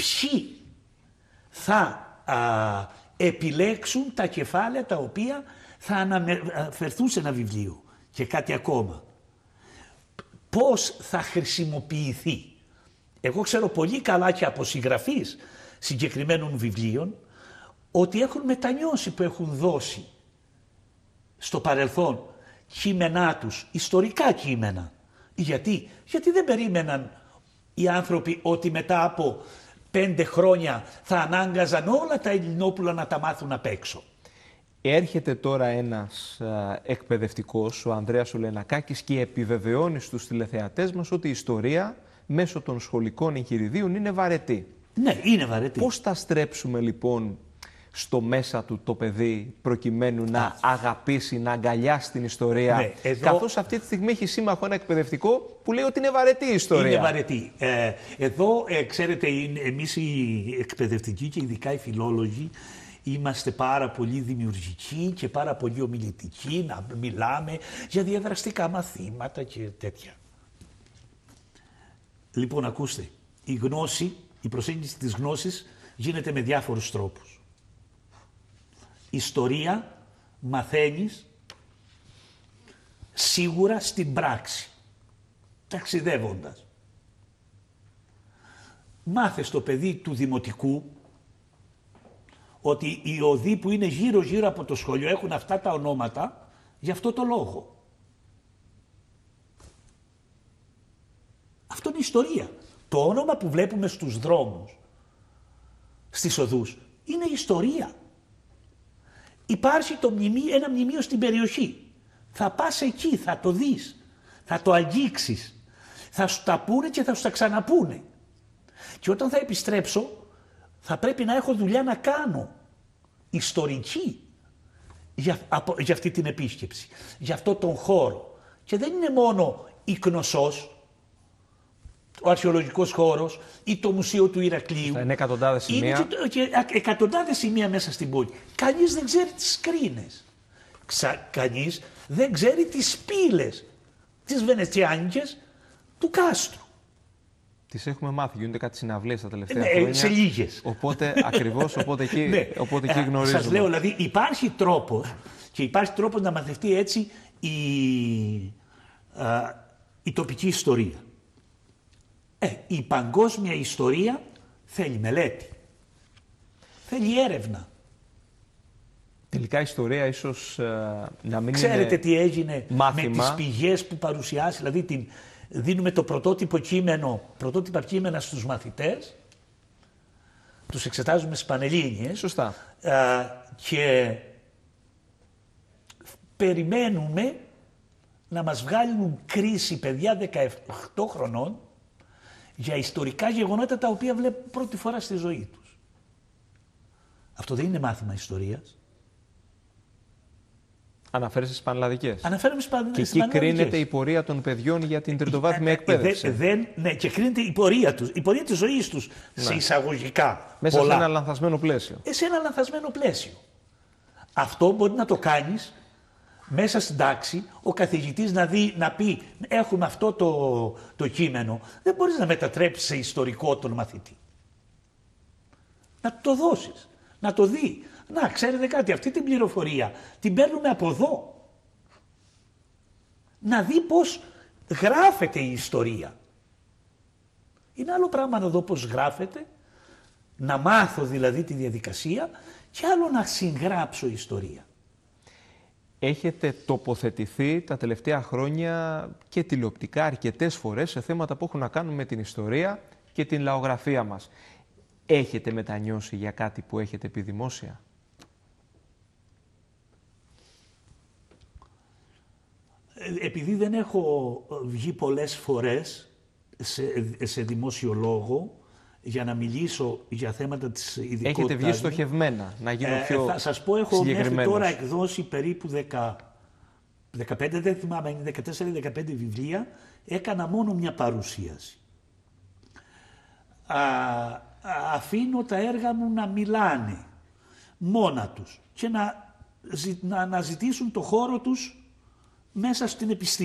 ποιοι θα επιλέξουν τα κεφάλαια τα οποία θα αναφερθούν σε ένα βιβλίο. Και κάτι ακόμα. Πώς θα χρησιμοποιηθεί. Εγώ ξέρω πολύ καλά και από συγγραφείς συγκεκριμένων βιβλίων ότι έχουν μετανιώσει που έχουν δώσει στο παρελθόν κείμενά τους, ιστορικά κείμενα. Γιατί δεν περίμεναν οι άνθρωποι ότι μετά από 5 χρόνια θα ανάγκαζαν όλα τα Ελληνόπουλα να τα μάθουν απ' έξω. Έρχεται τώρα ένας εκπαιδευτικός, ο Ανδρέας ο Λενακάκης, και επιβεβαιώνει στους τηλεθεατές μας ότι η ιστορία μέσω των σχολικών εγχειριδίων είναι βαρετή. Ναι, είναι βαρετή. Πώς θα στρέψουμε λοιπόν στο μέσα του το παιδί προκειμένου να αγαπήσει, να αγκαλιάσει την ιστορία, ναι, καθώς αυτή τη στιγμή έχει σύμμαχο ένα εκπαιδευτικό που λέει ότι είναι βαρετή η ιστορία. Είναι βαρετή. Εδώ, ξέρετε, εμείς οι εκπαιδευτικοί και ειδικά οι φιλόλογοι είμαστε πάρα πολύ δημιουργικοί και πάρα πολύ ομιλητικοί, να μιλάμε για διαδραστικά μαθήματα και τέτοια. Λοιπόν, ακούστε, η γνώση, η προσέγγιση της γνώσης γίνεται με διάφορους τρόπους. Ιστορία μαθαίνεις σίγουρα στην πράξη, ταξιδεύοντας. Μάθε στο παιδί του δημοτικού ότι οι οδοί που είναι γύρω-γύρω από το σχολείο έχουν αυτά τα ονόματα για αυτό το λόγο. Αυτό είναι ιστορία. Το όνομα που βλέπουμε στους δρόμους, στις οδούς, είναι ιστορία. Υπάρχει ένα μνημείο στην περιοχή. Θα πας εκεί, θα το δεις, θα το αγγίξεις, θα σου τα πούνε και θα σου τα ξαναπούνε. Και όταν θα επιστρέψω, θα πρέπει να έχω δουλειά να κάνω, ιστορική, για αυτή την επίσκεψη, για αυτό τον χώρο. Και δεν είναι μόνο η Κνωσσός, ο αρχαιολογικός χώρος ή το Μουσείο του Ηρακλείου. Είναι εκατοντάδες σημεία. Είναι και εκατοντάδες σημεία μέσα στην πόλη. Κανείς δεν ξέρει τις σκρίνες. Κανείς δεν ξέρει τις πύλες, τις βενετσιάνικες του κάστρου. Τις έχουμε μάθει, γίνονται κάτι συναυλίες τα τελευταία χρόνια. Σε λίγες. Οπότε ακριβώς, οπότε εκεί γνωρίζουμε. Σας λέω, δηλαδή υπάρχει τρόπος και υπάρχει τρόπος να μαθευτεί έτσι η τοπική ιστορία. Η παγκόσμια ιστορία θέλει μελέτη, θέλει έρευνα. Τελικά η ιστορία ίσως να μην Ξέρετε είναι τι έγινε μάθημα. με τις πηγές που παρουσιάσει, δηλαδή δίνουμε το πρωτότυπα κείμενα στους μαθητές, τους εξετάζουμε στις Πανελλήνιες. Σωστά. Και περιμένουμε να μας βγάλουν κρίση παιδιά 18 χρονών για ιστορικά γεγονότα τα οποία βλέπουν πρώτη φορά στη ζωή τους. Αυτό δεν είναι μάθημα ιστορίας. Αναφέρεσαι στις πανελλαδικές. Αναφέρομαι στις πανελλαδικές. Και εκεί κρίνεται η πορεία των παιδιών για την τριτοβάθμια εκπαίδευση. Ναι, και κρίνεται η πορεία τους, η πορεία της ζωής τους, σε εισαγωγικά. Μέσα σε ένα λανθασμένο πλαίσιο. Σε ένα λανθασμένο πλαίσιο. Αυτό μπορεί να το κάνεις μέσα στην τάξη, ο καθηγητής να πει έχουμε αυτό το κείμενο. Δεν μπορείς να μετατρέψεις σε ιστορικό τον μαθητή. Να το δώσεις, να το δει. Να, ξέρετε κάτι, αυτή την πληροφορία την παίρνουμε από εδώ. Να δει πώς γράφεται η ιστορία. Είναι άλλο πράγμα να δω πώς γράφεται, να μάθω δηλαδή τη διαδικασία και άλλο να συγγράψω ιστορία. Έχετε τοποθετηθεί τα τελευταία χρόνια και τηλεοπτικά αρκετές φορές σε θέματα που έχουν να κάνουν με την ιστορία και την λαογραφία μας. Έχετε μετανιώσει για κάτι που έχετε πει δημόσια? Επειδή δεν έχω βγει πολλές φορές σε δημόσιο λόγο για να μιλήσω για θέματα της ειδικότητας. Έχετε βγει στοχευμένα, να γίνω πιο θα σας πω, έχω μέχρι συγκεκριμένος. τώρα εκδώσει περίπου 15, δεν θυμάμαι, είναι 14-15 βιβλία. Έκανα μόνο μια παρουσίαση. Αφήνω τα έργα μου να μιλάνε μόνα τους και να αναζητήσουν το χώρο τους μέσα στην επιστήμη.